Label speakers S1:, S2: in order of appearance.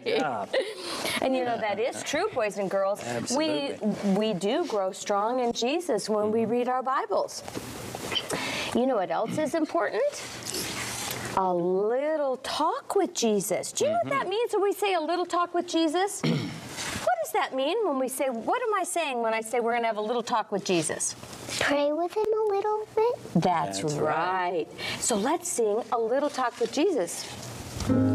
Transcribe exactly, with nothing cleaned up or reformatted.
S1: Yeah.
S2: And you know, that is true, boys and girls.
S1: Absolutely.
S2: We, we do grow strong in Jesus when we read our Bibles. You know what else is important? A little talk with Jesus. Do you know what that means when we say a little talk with Jesus? What does that mean when we say, what am I saying when I say we're going to have a little talk with Jesus?
S3: Pray with him a little bit.
S2: That's,
S1: That's
S2: right.
S1: right.
S2: So let's sing a little talk with Jesus.